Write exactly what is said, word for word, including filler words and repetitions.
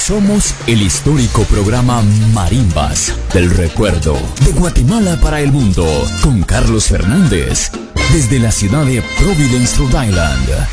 Somos el histórico programa Marimbas del Recuerdo, de Guatemala para el mundo, con Carlos Fernández, desde la ciudad de Providence, Rhode Island.